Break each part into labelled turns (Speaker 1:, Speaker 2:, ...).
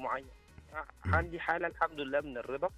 Speaker 1: معين. عندي حالة الحمد لله من الرضا،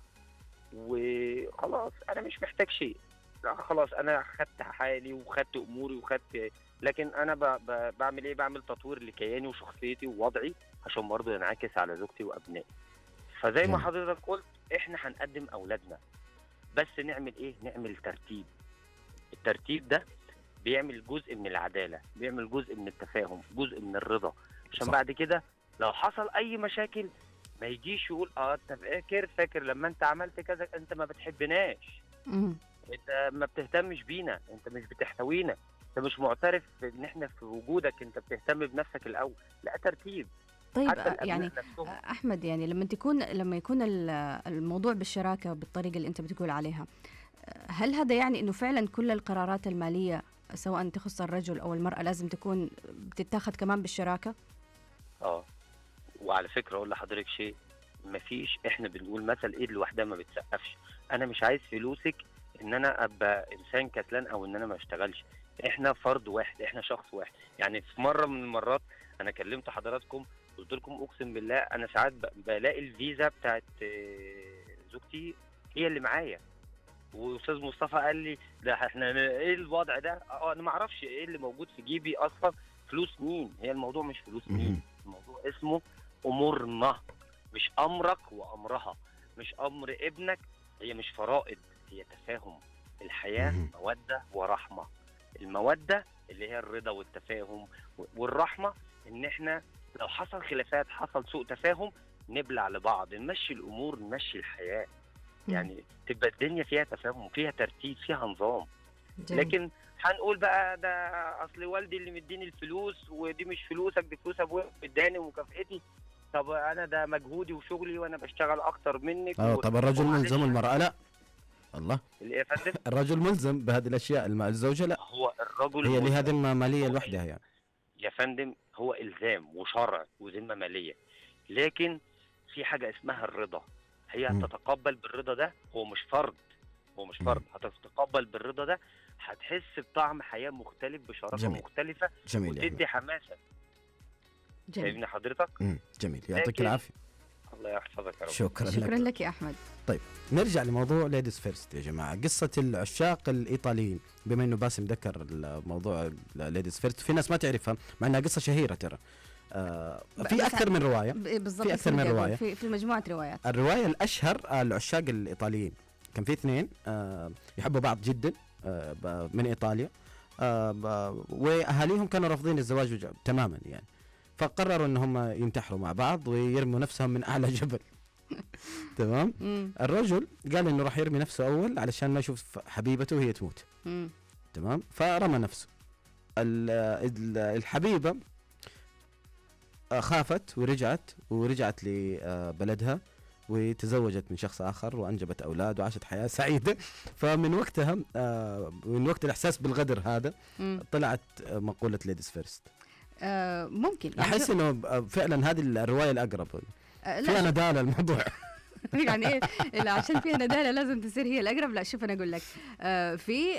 Speaker 1: وخلاص أنا مش محتاج شيء. لا خلاص أنا خدت حالي وخدت أموري وخدت، لكن أنا بعمل إيه؟ بعمل تطوير لكياني وشخصيتي ووضعي عشان برضه ينعكس على زوجتي وأبنائي. فزي ما
Speaker 2: جميل.
Speaker 1: حضرتك قلت إحنا هنقدم أولادنا، بس نعمل إيه؟ نعمل ترتيب. الترتيب ده بيعمل جزء من العدالة، بيعمل جزء من التفاهم، جزء من الرضا، عشان
Speaker 2: صح.
Speaker 1: بعد كده لو حصل أي مشاكل ما يجيش يقول انت فاكر لما انت عملت كذا انت ما بتحبناش،
Speaker 3: مم.
Speaker 1: انت ما بتهتمش بينا، انت مش بتحتوينا، انت مش معترف ان احنا في وجودك، انت بتهتم بنفسك الاول. لا ترتيب.
Speaker 3: طيب
Speaker 1: حتى الابناء
Speaker 3: يعني
Speaker 1: نفسهم.
Speaker 3: أحمد، يعني لما يكون الموضوع بالشراكة بالطريقة اللي أنت بتقول عليها، هل هذا يعني إنه فعلا كل القرارات المالية سواء تخص الرجل أو المرأة لازم تكون بتتاخد كمان بالشراكة؟
Speaker 1: اه وعلى فكره اقول لحضرتك شيء، مفيش، احنا بنقول مثل ايد لوحدها ما بتسقفش. انا مش عايز فلوسك ان انا ابقى انسان كسلان او ان انا ما اشتغلش. احنا فرد واحد، احنا شخص واحد. يعني في مره من المرات انا كلمت حضراتكم قلت لكم اقسم بالله انا ساعات بلاقي الفيزا بتاعت زوجتي هي اللي معايا، واستاذ مصطفى قال لي ده احنا ايه الوضع ده؟ انا ما اعرفش ايه اللي موجود في جيبي اصلا، فلوس مين؟ هي الموضوع مش فلوس مين، الموضوع اسمه امورنا، مش امرك وامرها، مش امر ابنك. هي مش فرائض، هي تفاهم. الحياه موده ورحمه. الموده اللي هي الرضا والتفاهم، والرحمه ان احنا لو حصل خلافات، حصل سوء تفاهم، نبلع لبعض، نمشي الامور، نمشي الحياه. يعني تبقى الدنيا فيها تفاهم، فيها ترتيب، فيها نظام.
Speaker 3: جميل.
Speaker 1: لكن هنقول بقى ده اصل والدي اللي مديني الفلوس ودي مش فلوسك، دي فلوس ابويا اداني ومكافئتي. طب انا ده مجهودي وشغلي وانا بشتغل اكتر منك
Speaker 2: طب الرجل ملزم والمرأة لا. الله.
Speaker 1: اللي يا فندم
Speaker 2: الرجل ملزم بهذه الاشياء، الزوجة لا.
Speaker 1: هو الرجل
Speaker 2: هي لها
Speaker 1: ملزم.
Speaker 2: ذمة مالية لوحدها يعني.
Speaker 1: يا فندم هو الزام وشرع وذمه ماليه، لكن في حاجه اسمها الرضا. هي هتتقبل بالرضا ده، هو مش فرض، هو مش فرض، هتتقبل بالرضا ده، هتحس بطعم حياه مختلف، بشراكه
Speaker 2: جميل.
Speaker 1: مختلفه،
Speaker 2: جميل يا
Speaker 1: وتدي حماسه.
Speaker 3: جميل.
Speaker 1: فاهمني حضرتك؟
Speaker 2: جميل، يعطيك
Speaker 1: لكن
Speaker 2: العافية.
Speaker 1: الله يحفظك يا رب.
Speaker 2: شكرا
Speaker 3: شكرا
Speaker 2: لك.
Speaker 3: لك يا أحمد.
Speaker 2: طيب نرجع لموضوع ليديز فيرست يا جماعة، قصة العشاق الإيطاليين، بما إنه باسم ذكر الموضوع ليديز فيرست، في ناس ما تعرفها مع إنها قصة شهيرة ترى. في أكثر من رواية.
Speaker 3: بالضبط،
Speaker 2: في أكثر من رواية.
Speaker 3: في مجموعة روايات.
Speaker 2: الرواية الأشهر العشاق الإيطاليين، كان في اثنين يحبوا بعض جدا من إيطاليا، وأهاليهم كانوا رافضين الزواج تماما يعني، فقرروا إنهم ينتحروا مع بعض ويرموا نفسهم من أعلى جبل. تمام. الرجل قال إنه راح يرمي نفسه أول علشان ما يشوف حبيبته وهي تموت. تمام. فرمى نفسه. الحبيبة خافت ورجعت لبلدها وتزوجت من شخص آخر وأنجبت أولاد وعاشت حياة سعيدة. فمن وقتها من وقت الإحساس بالغدر هذا طلعت مقولة ليديز فيرست.
Speaker 3: ممكن يعني
Speaker 2: أحس إنه فعلا هذه الرواية الأقرب. فيها ندالة الموضوع.
Speaker 3: يعني ايه؟ لا عشان فيها ندالة لازم تصير هي الأقرب. لا شوف أنا أقول لك، في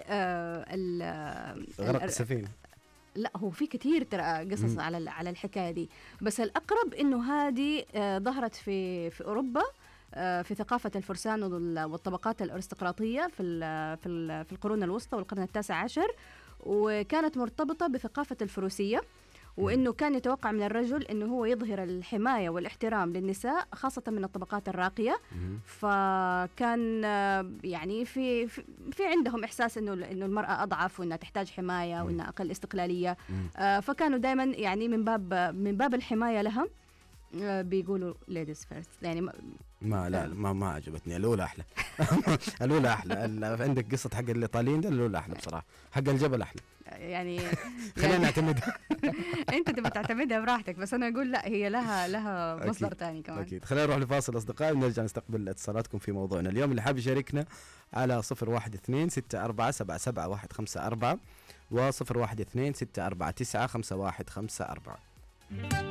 Speaker 2: غرق السفينة.
Speaker 3: لا هو في كتير ترى قصص على الحكاية دي، بس الأقرب إنه هذه ظهرت في أوروبا في ثقافة الفرسان والطبقات الأرستقراطية في القرون الوسطى والقرن التاسع عشر، وكانت مرتبطة بثقافة الفروسية، وإنه كان يتوقع من الرجل إنه هو يظهر الحماية والاحترام للنساء خاصة من الطبقات الراقية. فكان يعني في عندهم إحساس إنه المرأة أضعف وإنها تحتاج حماية وإنها أقل استقلالية. فكانوا دايما يعني من باب الحماية لها بيقولوا ladies first. يعني
Speaker 2: ما عجبتني. الأولى أحلى. الأولى أحلى. عندك قصة حق الإيطاليين ده الأولى أحلى بصراحة. حق الجبل أحلى.
Speaker 3: يعني
Speaker 2: خلينا نعتمدها.
Speaker 3: أنت تبغى تعتمدها براحتك، بس أنا أقول لا، هي لها مصدر تاني كمان.
Speaker 2: أكيد. خلينا نروح لفاصل أصدقائي ونرجع نستقبل اتصالاتكم في موضوعنا اليوم. اللي حاب يشاركنا على 012-647-77154 و012-649-5154.